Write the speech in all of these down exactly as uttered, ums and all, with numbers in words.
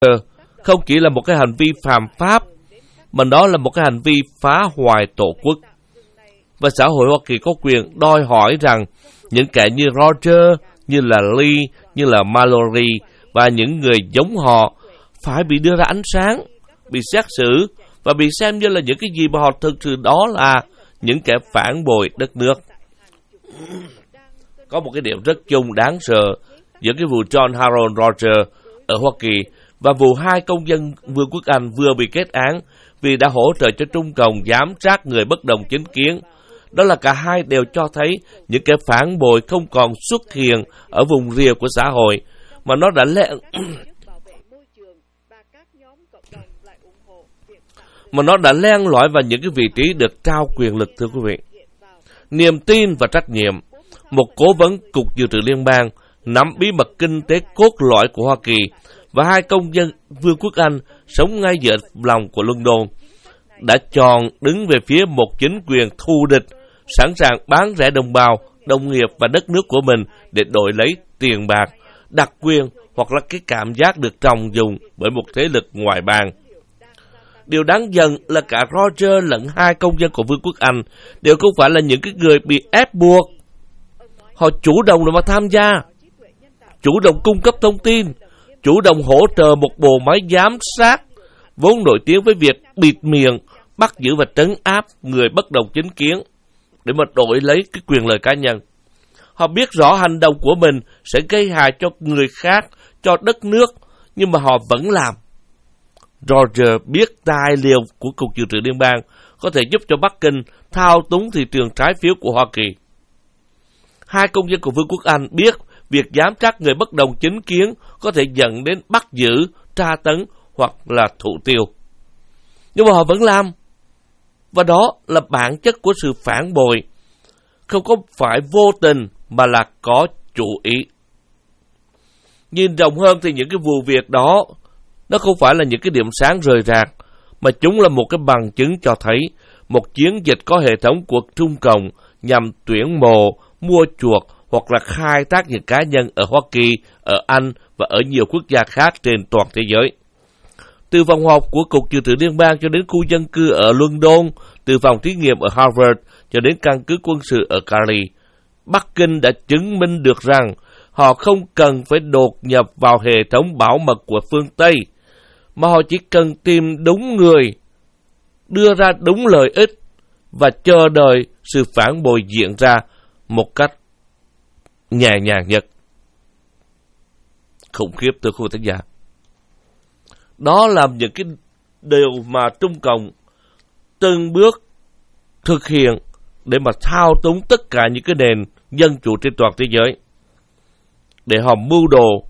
không chỉ là một cái hành vi phạm pháp, mà đó là một cái hành vi phá hoại tổ quốc. Và xã hội Hoa Kỳ có quyền đòi hỏi rằng những kẻ như Roger, như là Lee, như là Mallory và những người giống họ phải bị đưa ra ánh sáng, bị xét xử và bị xem như là những cái gì mà họ thực sự đó là những kẻ phản bội đất nước. Có một cái điểm rất chung đáng sợ giữa cái vụ John Harold Roger ở Hoa Kỳ và vụ hai công dân Vương quốc Anh vừa bị kết án vì đã hỗ trợ cho Trung Cộng giám sát người bất đồng chính kiến. Đó là cả hai đều cho thấy những kẻ phản bội không còn xuất hiện ở vùng rìa của xã hội, mà nó đã len mà nó đã len lỏi vào những cái vị trí được trao quyền lực, thưa quý vị. Niềm tin và trách nhiệm. Một cố vấn Cục Dự trữ Liên bang nắm bí mật kinh tế cốt lõi của Hoa Kỳ và hai công dân Vương quốc Anh sống ngay giữa lòng của London đã chọn đứng về phía một chính quyền thù địch, sẵn sàng bán rẻ đồng bào, đồng nghiệp và đất nước của mình để đổi lấy tiền bạc, đặc quyền hoặc là cái cảm giác được trọng dụng bởi một thế lực ngoại bang. Điều đáng giận là cả Roger lẫn hai công dân của Vương quốc Anh đều không phải là những cái người bị ép buộc. Họ chủ động để mà tham gia, chủ động cung cấp thông tin, chủ động hỗ trợ một bộ máy giám sát vốn nổi tiếng với việc bịt miệng, bắt giữ và trấn áp người bất đồng chính kiến để mà đổi lấy cái quyền lợi cá nhân. Họ biết rõ hành động của mình sẽ gây hại cho người khác, cho đất nước, nhưng mà họ vẫn làm. Roger biết tài liệu của Cục Dự trữ Liên bang có thể giúp cho Bắc Kinh thao túng thị trường trái phiếu của Hoa Kỳ. Hai công dân của Vương quốc Anh biết việc giám sát người bất đồng chính kiến có thể dẫn đến bắt giữ, tra tấn hoặc là thủ tiêu. Nhưng mà họ vẫn làm. Và đó là bản chất của sự phản bội. Không có phải vô tình mà là có chủ ý. Nhìn rộng hơn thì những cái vụ việc đó nó không phải là những cái điểm sáng rời rạc, mà chúng là một cái bằng chứng cho thấy một chiến dịch có hệ thống của Trung Cộng nhằm tuyển mộ, mua chuộc hoặc là khai thác những cá nhân ở Hoa Kỳ, ở Anh và ở nhiều quốc gia khác trên toàn thế giới. Từ phòng họp của Cục Dự trữ Liên bang cho đến khu dân cư ở London, từ phòng thí nghiệm ở Harvard cho đến căn cứ quân sự ở Cali, Bắc Kinh đã chứng minh được rằng họ không cần phải đột nhập vào hệ thống bảo mật của phương Tây, mà họ chỉ cần tìm đúng người, đưa ra đúng lợi ích và chờ đợi sự phản bội diễn ra một cách nhẹ nhàng nhất. Khủng khiếp, thưa quý vị thính giả. Đó là những cái điều mà Trung Cộng từng bước thực hiện để mà thao túng tất cả những cái nền dân chủ trên toàn thế giới, để họ mưu đồ.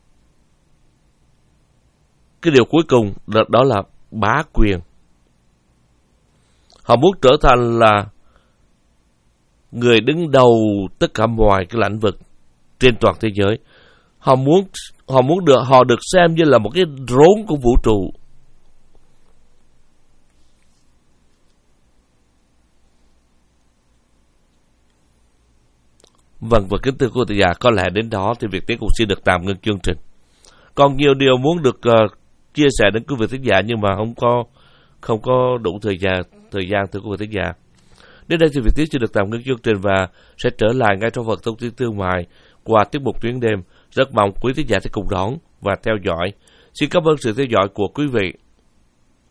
Cái điều cuối cùng đó, đó là bá quyền. Họ muốn trở thành là người đứng đầu tất cả mọi cái lĩnh vực trên toàn thế giới. Họ muốn họ muốn được họ được xem như là một cái rốn của vũ trụ. Vâng, và kính thưa quý vị giả, có lẽ đến đó thì Việt Tiến cũng xin được tạm ngưng chương trình. Còn nhiều điều muốn được uh, chia sẻ đến quý vị thính giả, nhưng mà không có không có đủ thời gian thời gian thưa quý vị thính giả. Đến đây thì Việt Tiến xin được tạm ngưng chương trình và sẽ trở lại ngay trong phần thông tin thương mại qua tiết mục Tuyến đêm. Rất mong quý thính giả sẽ cùng đón và theo dõi. Xin cảm ơn sự theo dõi của quý vị.